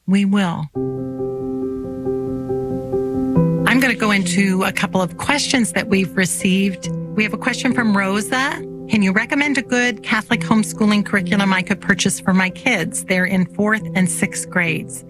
We will. I'm going to go into a couple of questions that we've received. We have a question from Rosa. Can you recommend a good Catholic homeschooling curriculum I could purchase for my kids? They're in 4th and 6th grades.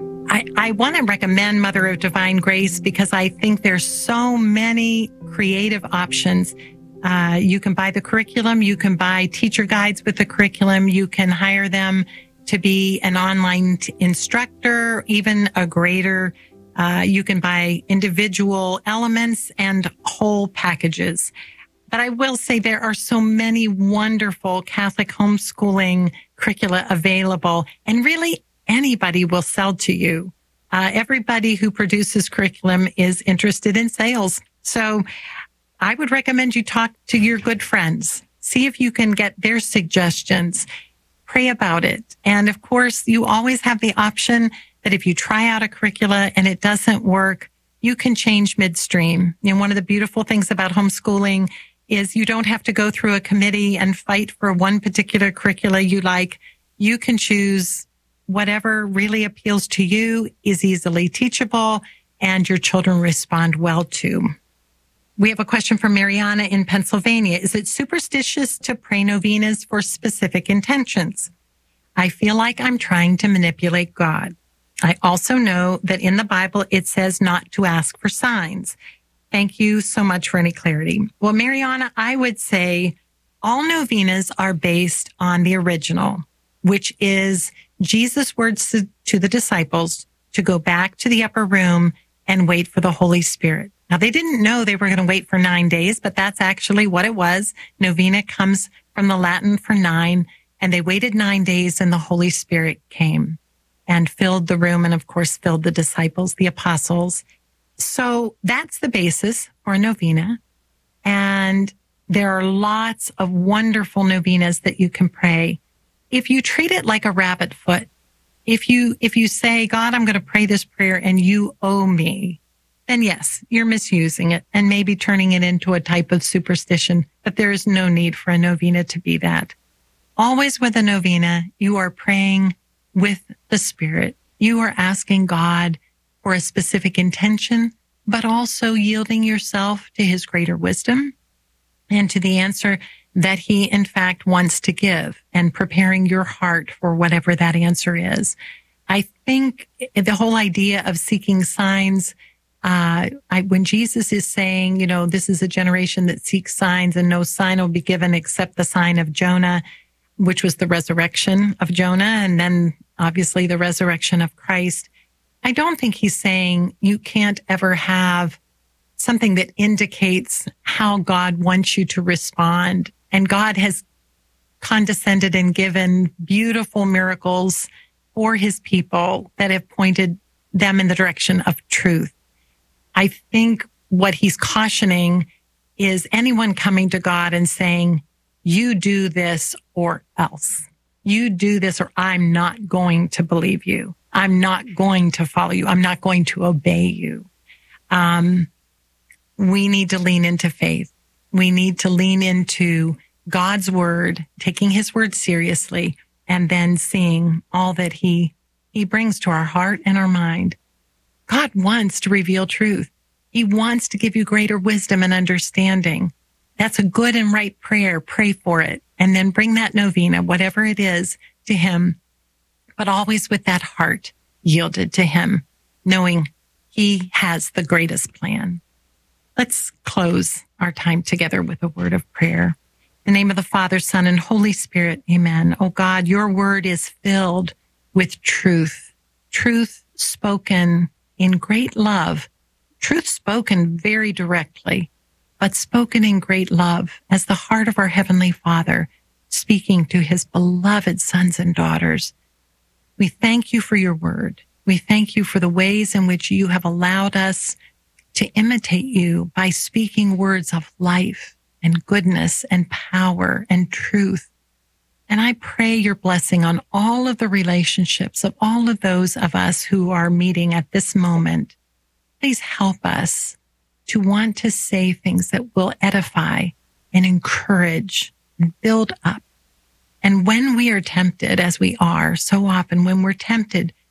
I want to recommend Mother of Divine Grace because I think there's so many creative options. You can buy the curriculum. You can buy teacher guides with the curriculum. You can hire them to be an online instructor, even a grader. You can buy individual elements and whole packages. But I will say there are so many wonderful Catholic homeschooling curricula available, and really anybody will sell to you. Everybody who produces curriculum is interested in sales. So I would recommend you talk to your good friends. See if you can get their suggestions. Pray about it. And of course, you always have the option that if you try out a curricula and it doesn't work, you can change midstream. You know, one of the beautiful things about homeschooling is you don't have to go through a committee and fight for one particular curricula you like. You can choose whatever really appeals to you, is easily teachable, and your children respond well to. We have a question from Mariana in Pennsylvania. Is it superstitious to pray novenas for specific intentions? I feel like I'm trying to manipulate God. I also know that in the Bible, it says not to ask for signs. Thank you so much for any clarity. Well, Mariana, I would say all novenas are based on the original, which is Jesus' words to the disciples to go back to the upper room and wait for the Holy Spirit. Now, they didn't know they were going to wait for 9 days, but that's actually what it was. Novena comes from the Latin for 9, and they waited 9 days, and the Holy Spirit came and filled the room and, of course, filled the disciples, the apostles. So that's the basis for a novena. And there are lots of wonderful novenas that you can pray. If you treat it like a rabbit foot, if you say, God, I'm going to pray this prayer and you owe me, then yes, you're misusing it and maybe turning it into a type of superstition. But there is no need for a novena to be that. Always with a novena, you are praying with the Spirit. You are asking God for a specific intention, but also yielding yourself to his greater wisdom and to the answer that he, in fact, wants to give, and preparing your heart for whatever that answer is. I think the whole idea of seeking signs, when Jesus is saying, you know, this is a generation that seeks signs and no sign will be given except the sign of Jonah, which was the resurrection of Jonah, and then obviously the resurrection of Christ. I don't think he's saying you can't ever have something that indicates how God wants you to respond. And God has condescended and given beautiful miracles for his people that have pointed them in the direction of truth. I think what he's cautioning is anyone coming to God and saying, you do this or else. You do this or I'm not going to believe you. I'm not going to follow you. I'm not going to obey you. We need to lean into faith. We need to lean into God's word, taking his word seriously, and then seeing all that he brings to our heart and our mind. God wants to reveal truth. He wants to give you greater wisdom and understanding. That's a good and right prayer. Pray for it. And then bring that novena, whatever it is, to him, but always with that heart yielded to him, knowing he has the greatest plan. Let's close our time together with a word of prayer. In the name of the Father, Son, and Holy Spirit, amen. Oh God, your word is filled with truth, truth spoken in great love, truth spoken very directly, but spoken in great love as the heart of our Heavenly Father speaking to his beloved sons and daughters. We thank you for your word. We thank you for the ways in which you have allowed us to imitate you by speaking words of life and goodness and power and truth. And I pray your blessing on all of the relationships of all of those of us who are meeting at this moment. Please help us to want to say things that will edify and encourage and build up. And when we are tempted, as we are so often, when we're tempted